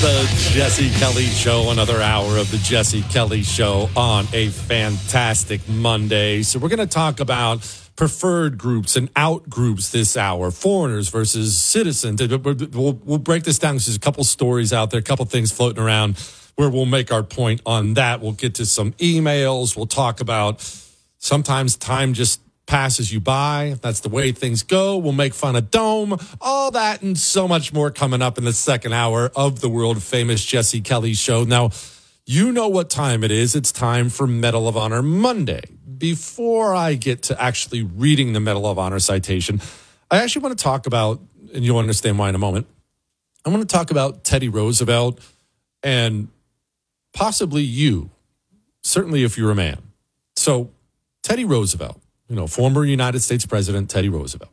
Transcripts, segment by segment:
the Jesse Kelly Show, another hour of the Jesse Kelly Show on a fantastic Monday. So we're going to talk about preferred groups and out groups this hour, foreigners versus citizens. We'll break this down because there's a couple stories out there, a couple things floating around where we'll make our point on that. We'll get to some emails. We'll talk about sometimes time just passes you by. That's the way things go. We'll make fun of Dome. All that and so much more coming up in the second hour of the world famous Jesse Kelly Show. Now, you know what time it is. It's time for Medal of Honor Monday. Before I get to actually reading the Medal of Honor citation, I actually want to talk about, and you'll understand why in a moment, I want to talk about Teddy Roosevelt and possibly you, certainly if you're a man. So, Teddy Roosevelt, former United States President Teddy Roosevelt.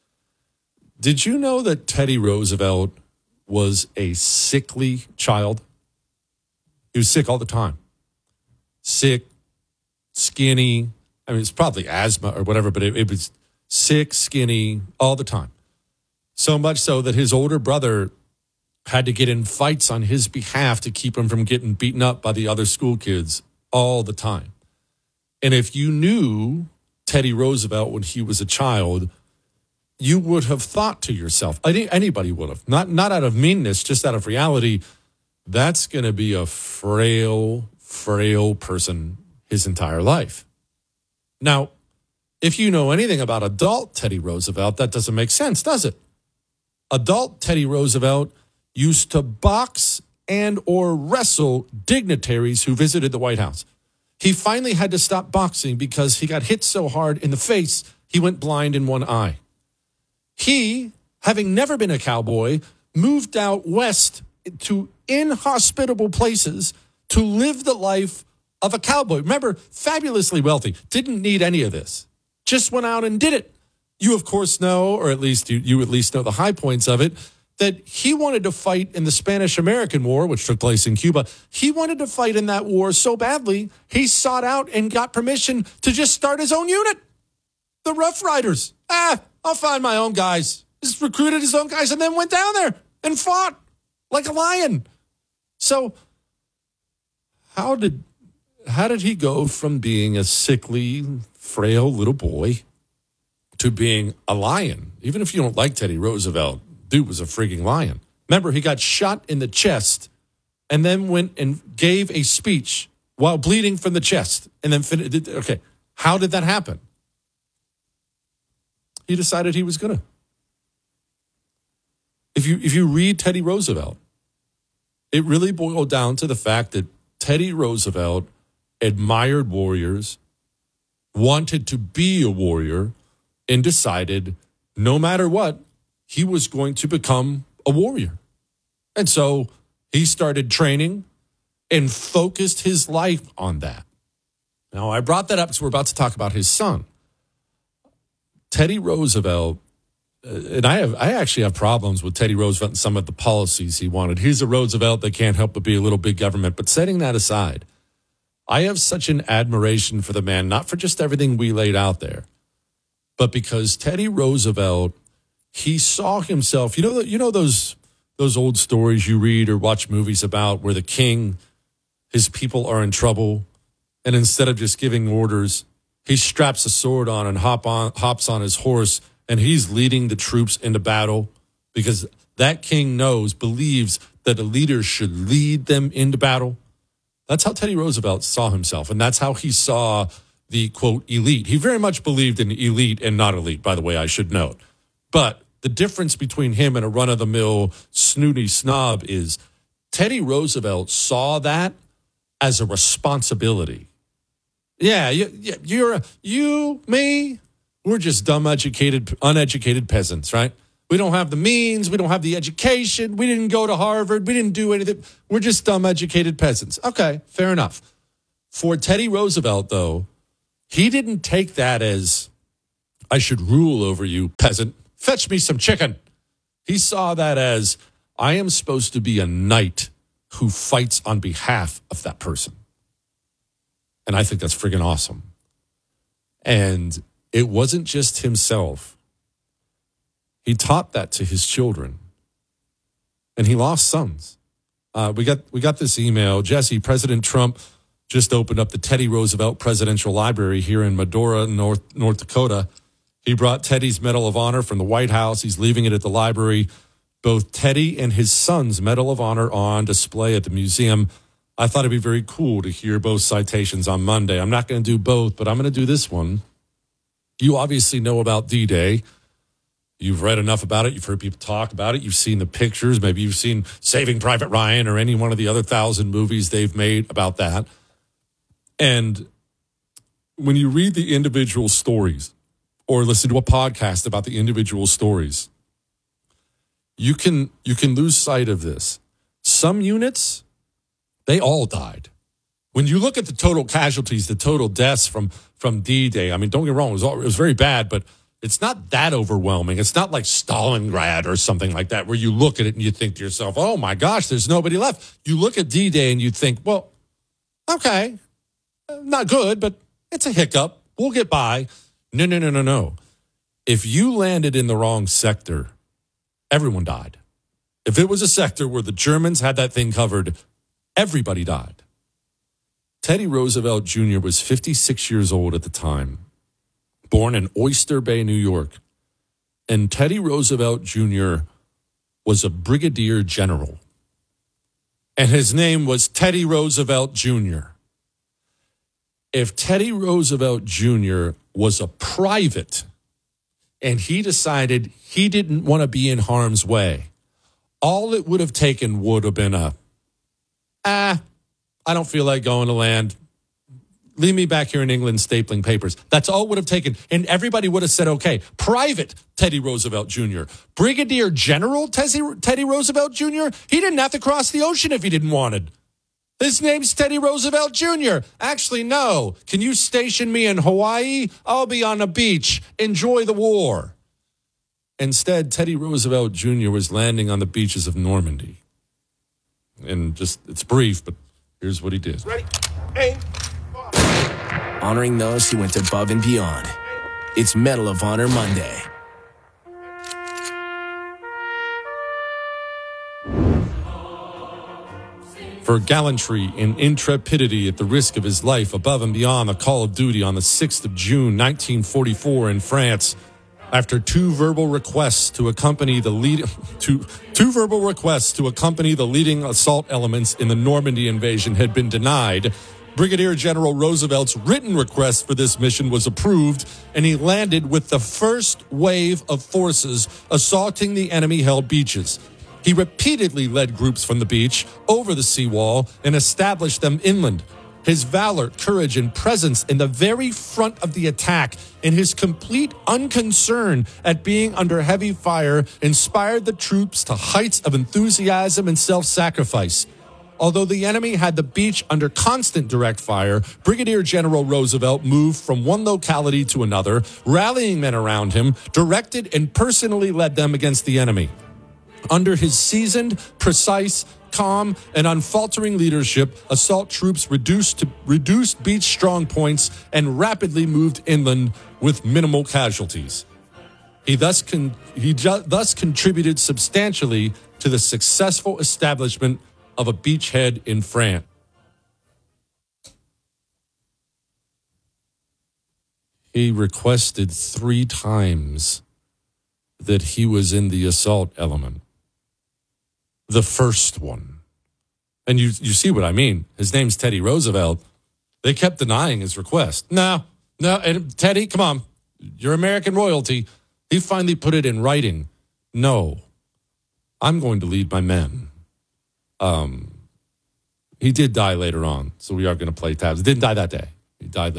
Did you know that Teddy Roosevelt was a sickly child? He was sick all the time. Sick, skinny. I mean, it's probably asthma or whatever, but it was sick, skinny all the time. So much so that his older brother had to get in fights on his behalf to keep him from getting beaten up by the other school kids all the time. And if you knew Teddy Roosevelt when he was a child, you would have thought to yourself, anybody would have, not out of meanness, just out of reality, that's going to be a frail person his entire life. Now, if you know anything about adult Teddy Roosevelt, that doesn't make sense, does it? Adult Teddy Roosevelt used to box and or wrestle dignitaries who visited the White House. He finally had to stop boxing because he got hit so hard in the face, he went blind in one eye. He, having never been a cowboy, moved out west to inhospitable places to live the life of a cowboy. Remember, fabulously wealthy, didn't need any of this. Just went out and did it. You, of course, know, or at least you at least know the high points of it, that he wanted to fight in the Spanish-American War, which took place in Cuba. He wanted to fight in that war so badly, he sought out and got permission to just start his own unit. The Rough Riders. I'll find my own guys. Just recruited his own guys and then went down there and fought like a lion. So how did he go from being a sickly, frail little boy to being a lion? Even if you don't like Teddy Roosevelt, dude was a freaking lion. Remember, he got shot in the chest and then went and gave a speech while bleeding from the chest and then finished. Okay, how did that happen? He decided he was going to. If you read Teddy Roosevelt, it really boiled down to the fact that Teddy Roosevelt admired warriors, wanted to be a warrior, and decided no matter what, he was going to become a warrior. And so he started training and focused his life on that. Now, I brought that up because we're about to talk about his son. Teddy Roosevelt, and I actually have problems with Teddy Roosevelt and some of the policies he wanted. He's a Roosevelt that can't help but be a little big government. But setting that aside, I have such an admiration for the man, not for just everything we laid out there, but because Teddy Roosevelt, he saw himself, you know those old stories you read or watch movies about where the king, his people are in trouble, and instead of just giving orders, he straps a sword on and hops on his horse, and he's leading the troops into battle because that king believes that a leader should lead them into battle. That's how Teddy Roosevelt saw himself, and that's how he saw the, quote, elite. He very much believed in elite and not elite, by the way, I should note. But the difference between him and a run-of-the-mill snooty snob is Teddy Roosevelt saw that as a responsibility. Yeah, me, we're just dumb, uneducated peasants, right? We don't have the means. We don't have the education. We didn't go to Harvard. We didn't do anything. We're just dumb, educated peasants. Okay, fair enough. For Teddy Roosevelt, though, he didn't take that as, I should rule over you, peasant. Fetch me some chicken. He saw that as, I am supposed to be a knight who fights on behalf of that person. And I think that's friggin' awesome. And it wasn't just himself. He taught that to his children. And he lost sons. We got this email. Jesse, President Trump just opened up the Teddy Roosevelt Presidential Library here in Medora, North Dakota. He brought Teddy's Medal of Honor from the White House. He's leaving it at the library. Both Teddy and his son's Medal of Honor are on display at the museum. I thought it'd be very cool to hear both citations on Monday. I'm not going to do both, but I'm going to do this one. You obviously know about D-Day. You've read enough about it. You've heard people talk about it. You've seen the pictures. Maybe you've seen Saving Private Ryan or any one of the other 1,000 movies they've made about that. And when you read the individual stories or listen to a podcast about the individual stories, you can lose sight of this. Some units, they all died. When you look at the total casualties, the total deaths from D-Day, I mean, don't get me wrong, it was very bad, but it's not that overwhelming. It's not like Stalingrad or something like that where you look at it and you think to yourself, oh my gosh, there's nobody left. You look at D-Day and you think, well, okay, not good, but it's a hiccup. We'll get by. No. If you landed in the wrong sector, everyone died. If it was a sector where the Germans had that thing covered, everybody died. Teddy Roosevelt Jr. was 56 years old at the time, born in Oyster Bay, New York. And Teddy Roosevelt Jr. was a brigadier general. And his name was Teddy Roosevelt Jr. If Teddy Roosevelt Jr. was a private and he decided he didn't want to be in harm's way, all it would have taken would have been I don't feel like going to land. Leave me back here in England stapling papers. That's all it would have taken. And everybody would have said, okay, Private Teddy Roosevelt Jr., Brigadier General Teddy Roosevelt Jr., he didn't have to cross the ocean if he didn't want it. His name's Teddy Roosevelt Jr. Actually, no. Can you station me in Hawaii? I'll be on the beach. Enjoy the war. Instead, Teddy Roosevelt Jr. was landing on the beaches of Normandy. And it's brief, but here's what he did. Ready? Aim. Honoring those who went above and beyond. It's Medal of Honor Monday. For gallantry and intrepidity at the risk of his life above and beyond the call of duty on the 6th of June, 1944 in France, after two verbal requests to accompany the leading assault elements in the Normandy invasion had been denied, Brigadier General Roosevelt's written request for this mission was approved, and he landed with the first wave of forces assaulting the enemy-held beaches. He repeatedly led groups from the beach over the seawall and established them inland. His valor, courage, and presence in the very front of the attack and his complete unconcern at being under heavy fire inspired the troops to heights of enthusiasm and self-sacrifice. Although the enemy had the beach under constant direct fire, Brigadier General Roosevelt moved from one locality to another, rallying men around him, directed and personally led them against the enemy. Under his seasoned, precise, calm, and unfaltering leadership, assault troops reduced beach strong points and rapidly moved inland with minimal casualties. He thus contributed substantially to the successful establishment of a beachhead in France. He requested 3 times that he was in the assault element. The first one. And you see what I mean. His name's Teddy Roosevelt. They kept denying his request. No, and Teddy, come on. You're American royalty. He finally put it in writing. No, I'm going to lead my men. He did die later on, so we are going to play tabs. He didn't die that day. He died